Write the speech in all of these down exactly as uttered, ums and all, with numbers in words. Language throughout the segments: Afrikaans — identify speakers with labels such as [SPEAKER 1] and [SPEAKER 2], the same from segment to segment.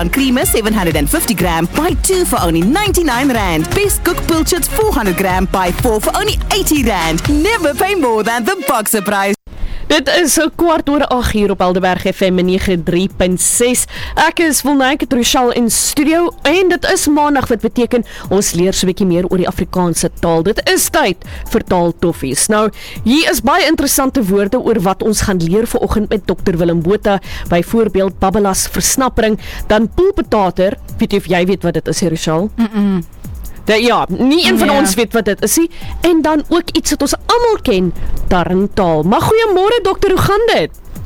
[SPEAKER 1] Creamer seven hundred fifty gram, buy two for only ninety-nine rand. Best Cook Pilchards four hundred gram, buy four for only eighty rand. Never pay more than the boxer price.
[SPEAKER 2] Dit is so kwart oor ag hier op Helderberg F M ninety-three point six. Ek is Wilnike Trochal in studio en dit is maandag, wat beteken ons leer so 'n bietjie meer oor die Afrikaanse taal. Dit is tyd vir taaltoffies. Nou, hier is baie interessante woorde oor wat ons gaan leer vanoggend met dokter Willem Botha. Byvoorbeeld babbelas versnappering, dan poolpotater. Weet jy of jy weet wat dit is, Rochal?
[SPEAKER 3] Mm-mm.
[SPEAKER 2] De, ja, nie een van
[SPEAKER 3] Ja.
[SPEAKER 2] ons weet wat dit is nie. En dan ook iets wat ons almal ken, tarantaal. Maar goeiemôre dokter, hoe gaan dit?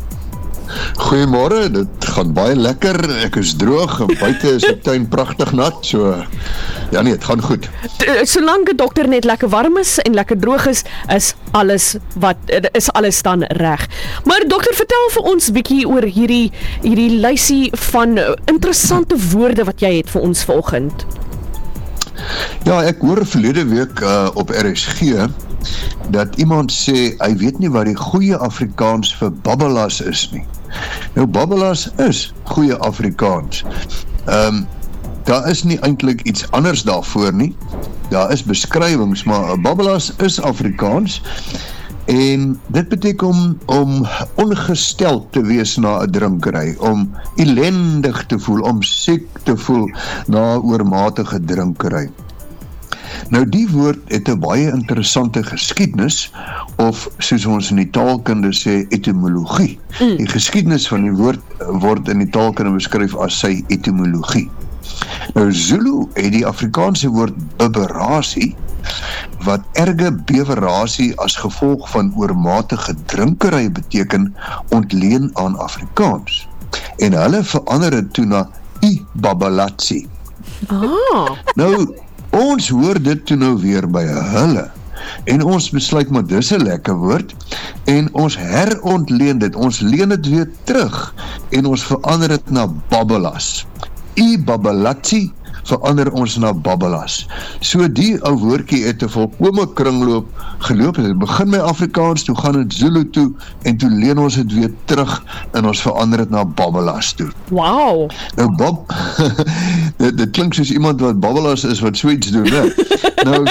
[SPEAKER 4] Goeiemôre, dit gaan baie lekker. Ek is droog en buite is die tuin pragtig nat, so ja nee, dit gaan goed.
[SPEAKER 2] T- Solank die dokter net lekker warm is en lekker droog is, is alles wat is alles dan reg. Maar dokter, vertel vir ons bietjie oor hierdie hierdie lysie van interessante woorde wat jy het vir ons vanoggend.
[SPEAKER 4] Ja, ek hoor verlede week uh, op R S G dat iemand sê hy weet nie wat die goeie Afrikaans vir babbelas is nie. Nou babbelas is goeie Afrikaans. Ehm um, daar is nie eintlik iets anders daarvoor nie. Daar is beskrywings, maar babbelas is Afrikaans. En dit beteken om, om ongesteld te wees na 'n drinkery, om ellendig te voel, om siek te voel na 'n oormatige drinkery. Nou die woord het 'n baie interessante geskiedenis, of soos ons in die taalkunde sê, etymologie. Mm. Die geskiedenis van die woord word in die taalkunde beskryf as sy etymologie. Nou Zulu het die Afrikaanse woord bibberasie, wat erge bewerasie as gevolg van oormatige drinkery beteken, ontleen aan Afrikaans. En hulle verander het toe na i-babbelatsie.
[SPEAKER 2] Ah.
[SPEAKER 4] Nou, ons hoor dit toe nou weer by hulle. En ons besluit, maar dis 'n lekker woord, en ons herontleen dit, ons leen dit weer terug, en ons verander dit na babbelas. I-babbelatsie verander ons na babbelas. So die ou woordjie het 'n volkome kringloop geloop. Het begin met Afrikaans, toe gaan dit Zulu toe, en toe leen ons dit weer terug, en ons verander dit na babbelas toe.
[SPEAKER 2] Wow.
[SPEAKER 4] Nou Bob, dit, dit klink soos iemand wat babbelas is, wat so iets doen, hè? Nou,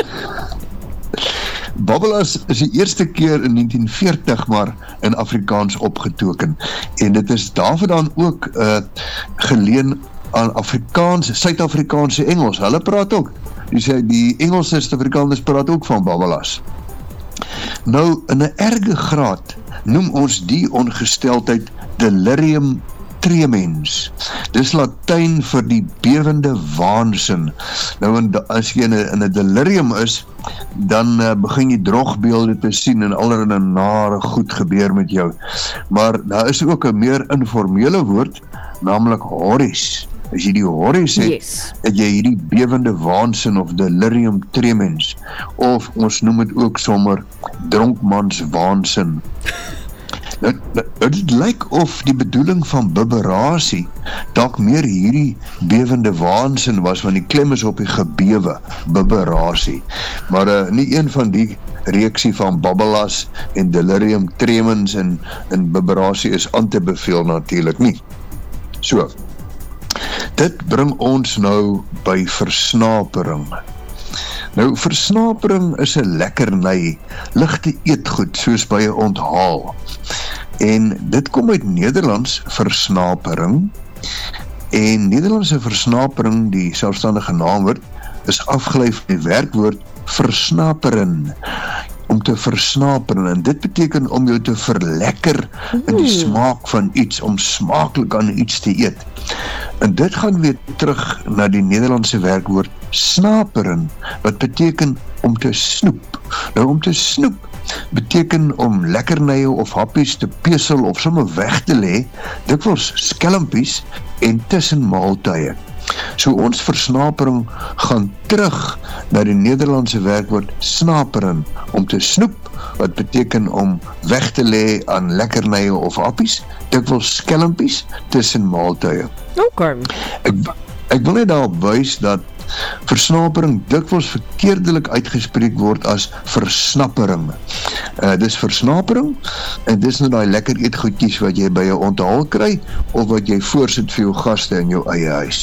[SPEAKER 4] babbelas is die eerste keer in negentien veertig maar in Afrikaans opgeteken, en dit is daarvandaan ook uh, geleen aan Afrikaans, Suid-Afrikaanse Engels. Hulle praat ook, die, sê, die Engelse Suid-Afrikaners praat ook van babbelas. Nou, in 'n erge graad noem ons die ongesteldheid delirium tremens. Dis Latyn vir die bewende waansin. Nou, as jy in 'n in 'n delirium is, dan uh, begin jy drogbeelde te sien en allerlei nare goed gebeur met jou. Maar daar is ook 'n meer informele woord, naamlik horries. As jy die horries het,
[SPEAKER 2] Yes.
[SPEAKER 4] het jy hierdie bewende waansin of delirium tremens, of ons noem het ook sommer dronkmans waansin. Nou, nou, dit lyk of die bedoeling van bibberasie dalk meer hierdie bewende waansin was, want die klem is op die gebewe, bibberasie. Maar uh, nie een van die reeksie van babbelas en delirium tremens en, en bibberasie is aan te beveel natuurlik nie. So, dit bring ons nou by versnapering. Nou, versnapering is 'n lekkerny, ligte eetgoed, soos by 'n onthaal. En dit kom uit Nederlands, versnapering. En Nederlandse versnapering, die selfstandige naamwoord, is afgelei van die werkwoord versnaperen, om te versnaperen, en dit beteken om jou te verlekker in die smaak van iets, om smaaklik aan iets te eet. En dit gaan weer terug na die Nederlandse werkwoord snaperen, wat beteken om te snoep. Nou, om te snoep beteken om lekkernye of happies te pesel of sommer weg te lê, dikwels skelmpies en tussen maaltye. So ons versnapering gaan terug na die Nederlandse werkwoord snaperen, om te snoep, wat beteken om weg te lê aan lekkernye of happies, dikwels skelmpies tussen maaltye.
[SPEAKER 2] Okay.
[SPEAKER 4] Ek, ek wil net daarop wys dat versnapering dikwels verkeerdelik uitgespreek word as versnappering. Uh, dis versnapering, en dis nou die lekker eetgoedjies wat jy by jou onthaal kry, of wat jy voorsit vir jou gaste in jou eie huis.